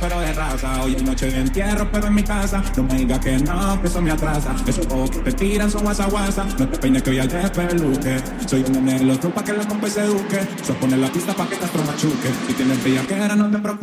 pero de raza. Hoy es noche de entierro, pero en mi casa. No me digas que no, que eso me atrasa. Esos ojos que te tiran son guasa guasa. No te peines que hoy al despeluque. Soy un nene de los pa' que la compa se eduque. Soy poner la pista pa' que Castro machuque. Si tienes bellaquera, no te preocupes.